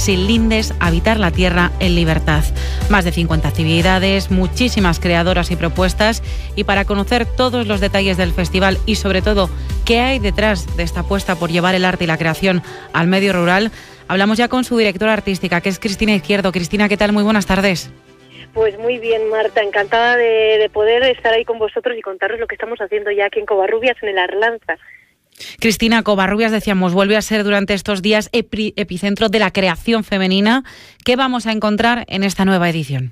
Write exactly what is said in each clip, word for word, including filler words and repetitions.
Sin lindes, habitar la tierra en libertad. Más de cincuenta actividades, muchísimas creadoras y propuestas. Y para conocer todos los detalles del festival y sobre todo qué hay detrás de esta apuesta por llevar el arte y la creación al medio rural, hablamos ya con su directora artística, que es Cristina Izquierdo. Cristina, ¿qué tal? Muy buenas tardes. Pues muy bien, Marta, encantada de, de poder estar ahí con vosotros y contaros lo que estamos haciendo ya aquí en Covarrubias, en el Arlanza. Cristina, Covarrubias, decíamos, vuelve a ser durante estos días epi- epicentro de la creación femenina. ¿Qué vamos a encontrar en esta nueva edición?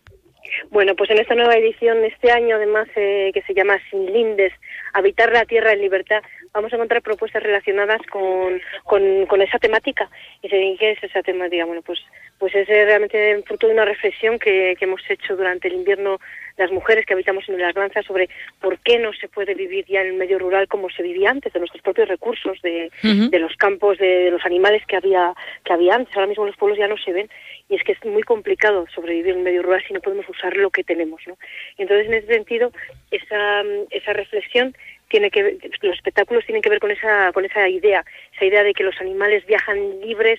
Bueno, pues en esta nueva edición, este año además, eh, que se llama Sin lindes, habitar la tierra en libertad, vamos a encontrar propuestas relacionadas con, con, con esa temática. Y se dice, ¿qué es esa temática? Bueno, pues, pues es realmente fruto de una reflexión que, que hemos hecho durante el invierno las mujeres que habitamos en el Arlanza sobre por qué no se puede vivir ya en el medio rural como se vivía antes, de nuestros propios recursos, de, uh-huh. de los campos, de, de los animales que había que había antes. Ahora mismo los pueblos ya no se ven y es que es muy complicado sobrevivir en el medio rural si no podemos usar lo que tenemos, ¿no? Y entonces, en ese sentido, esa, esa reflexión tiene que ver, los espectáculos tienen que ver con esa con esa idea, esa idea de que los animales viajan libres,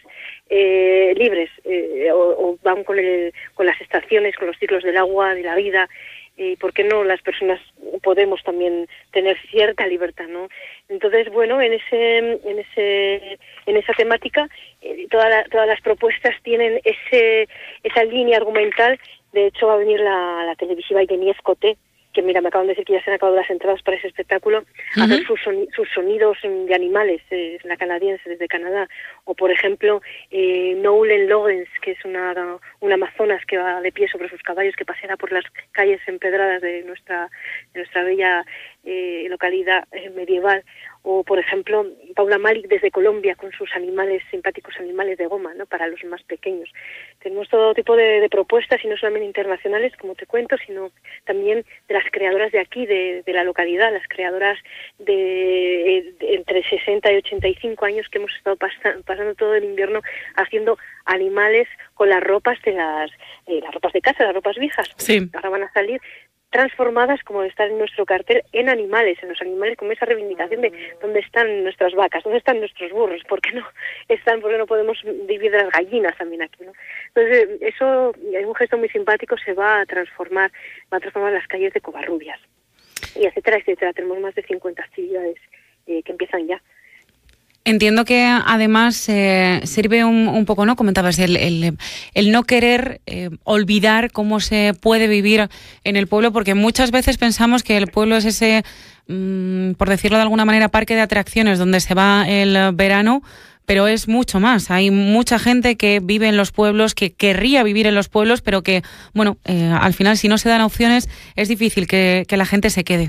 eh, libres, eh, o, o van con el, con las estaciones, con los ciclos del agua, de la vida, y por qué no las personas podemos también tener cierta libertad, ¿no? Entonces, bueno, en ese en ese en esa temática eh, toda la, todas las propuestas tienen ese esa línea argumental. De hecho, va a venir la, la televisiva Yeniez Coté, que mira, me acaban de decir que ya se han acabado las entradas para ese espectáculo, uh-huh. a hacer sus, soni- sus sonidos de animales, eh, la canadiense desde Canadá, o por ejemplo, eh, Nolan Loggins, que es una, una amazonas que va de pie sobre sus caballos, que pasea por las calles empedradas de nuestra, de nuestra bella eh, localidad eh, medieval, o por ejemplo, Paula Malik desde Colombia con sus animales, simpáticos animales de goma, ¿no?, para los más pequeños. Tenemos todo tipo de, de propuestas, y no solamente internacionales, como te cuento, sino también de las creadoras de aquí, de, de la localidad, las creadoras de, de entre sesenta y ochenta y cinco años que hemos estado pas- pasando todo el invierno haciendo animales con las ropas de las, eh, las ropas de casa, las ropas viejas. Sí. Ahora van a salir transformadas, como está en nuestro cartel, en animales, en los animales, como esa reivindicación de dónde están nuestras vacas, dónde están nuestros burros, por qué no están, por qué no podemos vivir de las gallinas también aquí, ¿no? Entonces, eso es un gesto muy simpático, se va a transformar, va a transformar las calles de Covarrubias, y etcétera, etcétera. Tenemos más de cincuenta actividades eh, que empiezan ya. Entiendo que además eh, sirve un, un poco, ¿no? Comentabas, el, el, el no querer eh, olvidar cómo se puede vivir en el pueblo, porque muchas veces pensamos que el pueblo es ese, mmm, por decirlo de alguna manera, parque de atracciones donde se va el verano, pero es mucho más. Hay mucha gente que vive en los pueblos, que querría vivir en los pueblos, pero que, bueno, eh, al final, si no se dan opciones, es difícil que, que la gente se quede.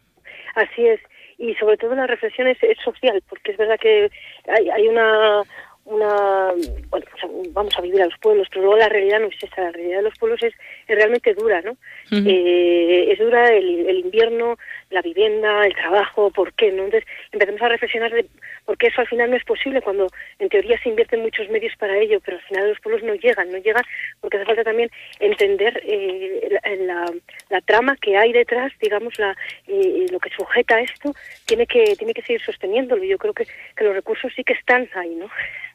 Así es. Y sobre todo la reflexión es, es social, porque es verdad que hay, hay una, una bueno, pues vamos a vivir a los pueblos, pero luego la realidad no es esa, la realidad de los pueblos es, es realmente dura, ¿no? Uh-huh. Eh, es dura el, el invierno, la vivienda, el trabajo, ¿por qué? ¿No? Entonces empezamos a reflexionar de por qué eso al final no es posible, cuando en teoría se invierten muchos medios para ello, pero al final los pueblos no llegan, no llegan porque hace falta también entender eh, la, la, la trama que hay detrás, digamos, la eh, lo que sujeta esto, tiene que tiene que seguir sosteniéndolo. Yo creo que, que los recursos sí que están ahí, ¿no?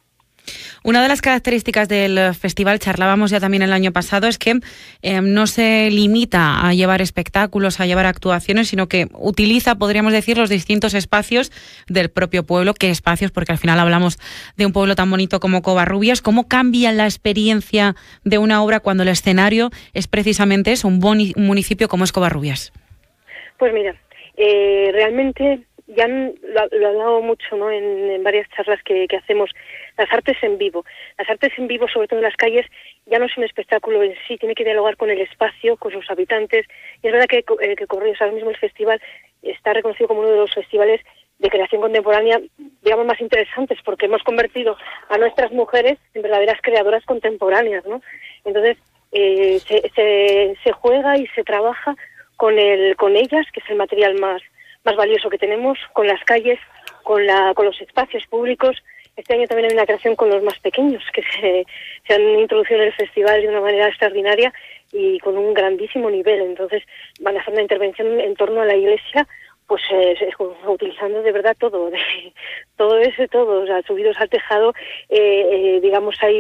Una de las características del festival, charlábamos ya también el año pasado, es que eh, no se limita a llevar espectáculos, a llevar actuaciones, sino que utiliza, podríamos decir, los distintos espacios del propio pueblo. ¿Qué espacios? Porque al final hablamos de un pueblo tan bonito como Covarrubias. ¿Cómo cambia la experiencia de una obra cuando el escenario es precisamente eso, un, boni- un municipio como es Covarrubias? Pues mira, eh, realmente ya lo, lo he hablado mucho, ¿no?, en, en varias charlas que, que hacemos. Las artes en vivo. Las artes en vivo, sobre todo en las calles, ya no es un espectáculo en sí, tiene que dialogar con el espacio, con sus habitantes. Y es verdad que, eh, que Covarrubias, ahora mismo el festival está reconocido como uno de los festivales de creación contemporánea, digamos, más interesantes, porque hemos convertido a nuestras mujeres en verdaderas creadoras contemporáneas, ¿no? Entonces, eh, se, se, se juega y se trabaja con el con ellas, que es el material más, más valioso que tenemos, con las calles, con, la, con los espacios públicos. Este año también hay una creación con los más pequeños, que se, se han introducido en el festival de una manera extraordinaria y con un grandísimo nivel. Entonces van a hacer una intervención en torno a la iglesia, pues eh, utilizando de verdad todo, de, todo ese todo, o sea, subidos al tejado, eh, eh, digamos ahí